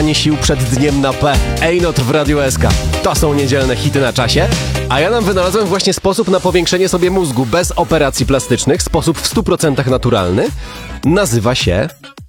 sił przed dniem na P. Ejnot w Radiu SK. To są niedzielne hity na czasie. A ja nam wynalazłem właśnie sposób na powiększenie sobie mózgu bez operacji plastycznych. Sposób w 100% naturalny. Nazywa się